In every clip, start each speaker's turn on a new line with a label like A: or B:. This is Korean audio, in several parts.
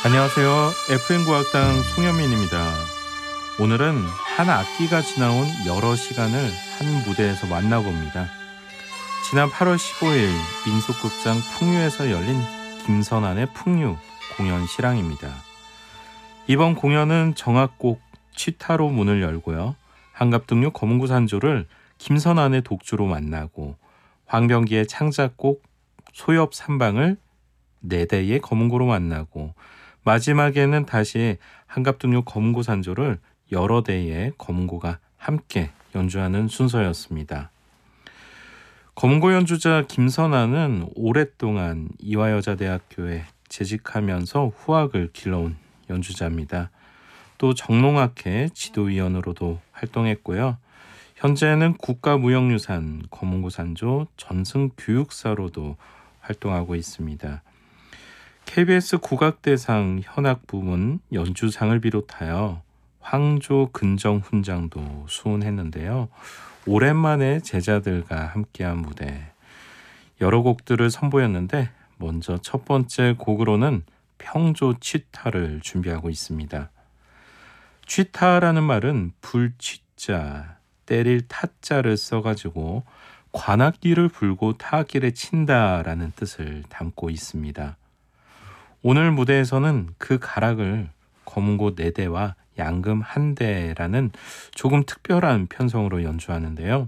A: 안녕하세요. FM국악당 송현민입니다. 오늘은 한 악기가 지나온 여러 시간을 한 무대에서 만나봅니다. 지난 8월 15일 민속극장 풍류에서 열린 김선환의 풍류 공연 실황입니다. 이번 공연은 정악곡 취타로 문을 열고요. 한갑등류 검은구산조를 김선환의 독주로 만나고 황병기의 창작곡 소엽 삼방을 4대의 검은고로 만나고 마지막에는 다시 한갑등류 검은고산조를 여러 대의 검은고가 함께 연주하는 순서였습니다. 검은고 연주자 김선환은 오랫동안 이화여자대학교에 재직하면서 후학을 길러온 연주자입니다. 또 정농학회 지도위원으로도 활동했고요. 현재는 국가무형유산 검은고산조 전승교육사로도 활동하고 있습니다. KBS 국악대상 현악부문 연주상을 비롯하여 황조 근정훈장도 수훈했는데요. 오랜만에 제자들과 함께한 무대 여러 곡들을 선보였는데 먼저 첫 번째 곡으로는 평조 취타를 준비하고 있습니다. 취타라는 말은 불취자, 때릴 타자를 써가지고 관악기를 불고 타악기를 친다라는 뜻을 담고 있습니다. 오늘 무대에서는 그 가락을 검은고 4대와 양금 1대라는 조금 특별한 편성으로 연주하는데요.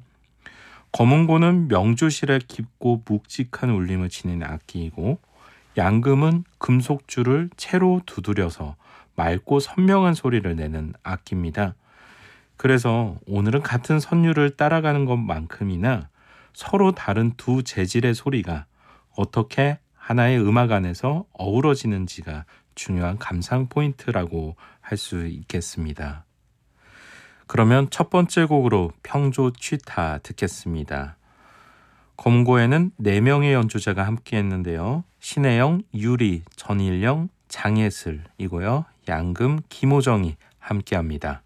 A: 검은고는 명주실에 깊고 묵직한 울림을 지닌 악기이고 양금은 금속줄을 채로 두드려서 맑고 선명한 소리를 내는 악기입니다. 그래서 오늘은 같은 선율을 따라가는 것만큼이나 서로 다른 두 재질의 소리가 어떻게 하나의 음악 안에서 어우러지는지가 중요한 감상 포인트라고 할 수 있겠습니다. 그러면 첫 번째 곡으로 평조 취타 듣겠습니다. 검고에는 4명의 연주자가 함께 했는데요. 신혜영, 유리, 전일영, 장예슬이고요. 양금, 김호정이 함께합니다.